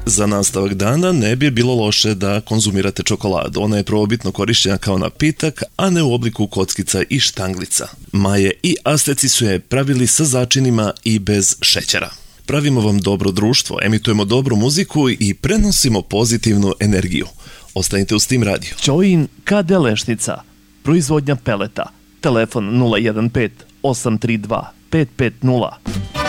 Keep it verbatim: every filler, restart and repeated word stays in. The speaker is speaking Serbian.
Za nastavak dana ne bi bilo loše da konzumirate čokoladu. Ona je prvobitno korišćena kao napitak, a ne u obliku kockica i štanglica. Maje i Azteci su je pravili sa začinima i bez šećera. Pravimo vam dobro društvo, emitujemo dobru muziku i prenosimo pozitivnu energiju. Ostanite uz Tim radio. Ćojin ka de Lešnica, proizvodnja peleta. Telefon nula jedan pet osam tri dva pet pet nula.